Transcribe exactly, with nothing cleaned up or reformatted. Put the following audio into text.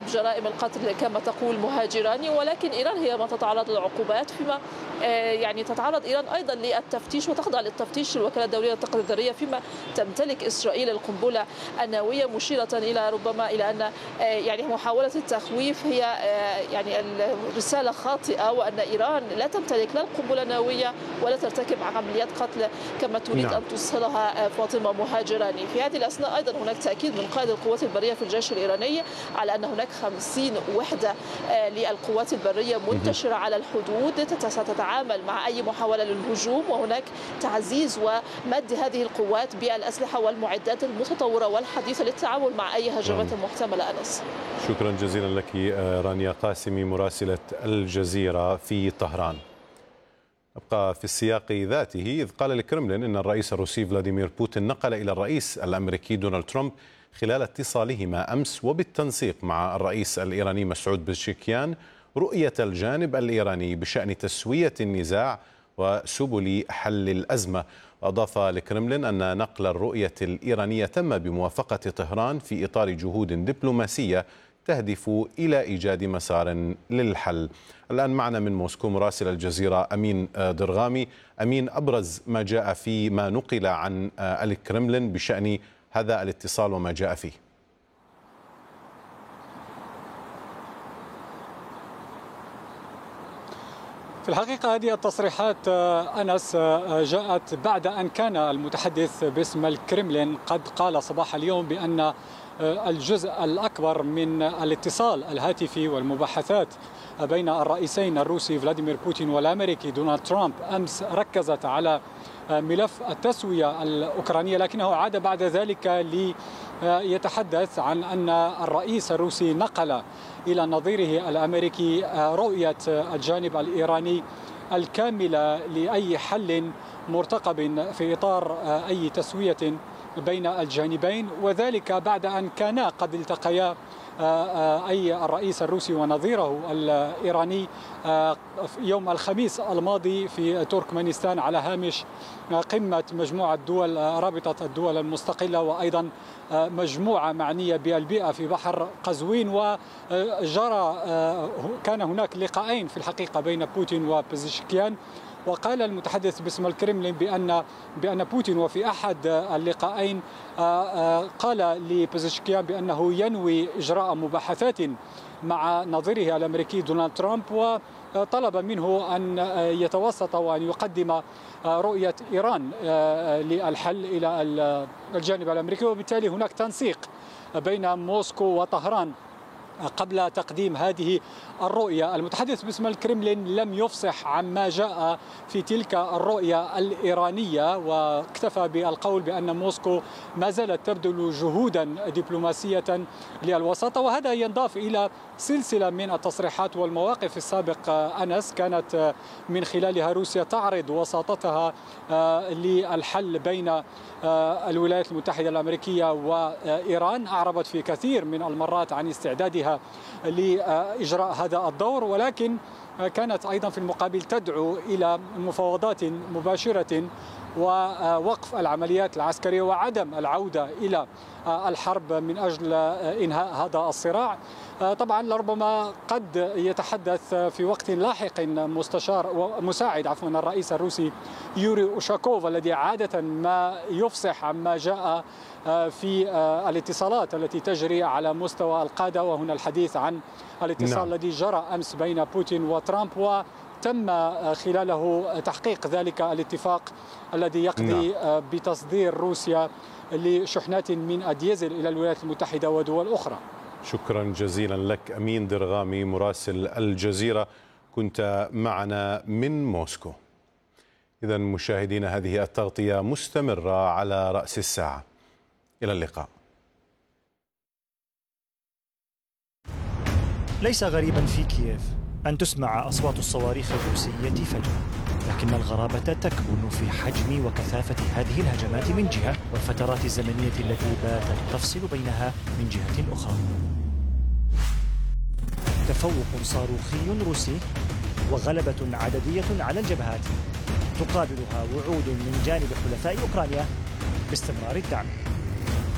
جرائم القتل كما تقول مهاجران، ولكن إيران هي من تتعرض للعقوبات، فيما يعني تتعرض إيران أيضا للتفتيش وتخضع للتفتيش الوكالة الدولية للطاقة الذرية، فيما تمتلك إسرائيل القنبلة النووية، مشيرة إلى ربما إلى أن يعني محاولة التخويف هي يعني الرسالة خاطئة، وأن إيران لا تمتلك لا القنبلة النووية ولا ترتكب عمليات قتل كما تريد نعم. أن توصلها فاطمة مهاجراني. في هذه الأثناء أيضا هناك تأكيد من قائد القوات البرية في الجيش الإيراني على أن هناك خمسين وحدة للقوات البرية منتشرة على الحدود ستتعامل مع أي محاولة للهجوم، وهناك تعزيز ومد هذه القوات بالأسلحة والمعدات المتطورة والحديثة للتعامل مع أي هجمات محتملة. أنس، شكرا جزيلا لك رانيا قاسمي مراسلة الجزيرة في طهران. أبقى في السياق ذاته، إذ قال الكرملين إن الرئيس الروسي فلاديمير بوتين نقل إلى الرئيس الأمريكي دونالد ترامب خلال اتصالهما أمس وبالتنسيق مع الرئيس الإيراني مسعود بزشكيان رؤية الجانب الإيراني بشأن تسوية النزاع وسبل حل الأزمة. وأضاف الكرملين أن نقل الرؤية الإيرانية تم بموافقة طهران في إطار جهود دبلوماسية تهدف إلى إيجاد مسار للحل. الآن معنا من موسكو مراسل الجزيرة أمين درغامي. أمين، أبرز ما جاء في ما نقل عن الكرملين بشأن هذا الاتصال وما جاء فيه. في الحقيقة هذه التصريحات أنس جاءت بعد أن كان المتحدث باسم الكرملين قد قال صباح اليوم بأن الجزء الأكبر من الاتصال الهاتفي والمباحثات بين الرئيسين الروسي فلاديمير بوتين والأمريكي دونالد ترامب أمس ركزت على ملف التسوية الأوكرانية، لكنه عاد بعد ذلك ليتحدث عن أن الرئيس الروسي نقل إلى نظيره الأمريكي رؤية الجانب الإيراني الكاملة لأي حل مرتقب في إطار أي تسوية بين الجانبين، وذلك بعد أن كانا قد التقيا أي الرئيس الروسي ونظيره الإيراني يوم الخميس الماضي في تركمانستان على هامش قمة مجموعة دول رابطة الدول المستقلة، وأيضا مجموعة معنية بالبيئة في بحر قزوين. وجرى كان هناك لقاءين في الحقيقة بين بوتين وبزشكيان، وقال المتحدث باسم الكرملين بأن بأن بوتين وفي أحد اللقاءين قال لبزشكيان بأنه ينوي إجراء مباحثات مع نظيره الأمريكي دونالد ترامب، وطلب منه أن يتوسط وأن يقدم رؤية إيران للحل إلى الجانب الأمريكي، وبالتالي هناك تنسيق بين موسكو وطهران قبل تقديم هذه الرؤية. المتحدث باسم الكرملين لم يفصح عما جاء في تلك الرؤية الإيرانية، واكتفى بالقول بأن موسكو ما زالت تبذل جهودا دبلوماسية للوساطة، وهذا ينضاف إلى سلسلة من التصريحات والمواقف السابق أنس كانت من خلالها روسيا تعرض وساطتها للحل بين الولايات المتحدة الأمريكية وإيران. أعربت في كثير من المرات عن استعدادها لإجراء هذا الدور، ولكن كانت أيضا في المقابل تدعو إلى مفاوضات مباشرة ووقف العمليات العسكرية وعدم العودة إلى الحرب من أجل إنهاء هذا الصراع. طبعا لربما قد يتحدث في وقت لاحق مستشار مساعد عفوا الرئيس الروسي يوري أوشاكوف الذي عادة ما يفصح عما جاء في الاتصالات التي تجري على مستوى القادة، وهنا الحديث عن الاتصال نعم. الذي جرى أمس بين بوتين وترامب، وتم خلاله تحقيق ذلك الاتفاق الذي يقضي نعم. بتصدير روسيا لشحنات من الديزل إلى الولايات المتحدة ودول أخرى. شكرا جزيلا لك أمين درغامي مراسل الجزيرة، كنت معنا من موسكو. إذا مشاهدينا هذه التغطية مستمرة على رأس الساعة. إلى اللقاء. ليس غريبا في كييف أن تسمع أصوات الصواريخ الروسية فجأة، لكن الغرابة تكمن في حجم وكثافة هذه الهجمات من جهة، والفترات الزمنية التي باتت تفصل بينها من جهة أخرى. تفوق صاروخي روسي وغلبة عددية على الجبهات تقابلها وعود من جانب حلفاء أوكرانيا باستمرار الدعم.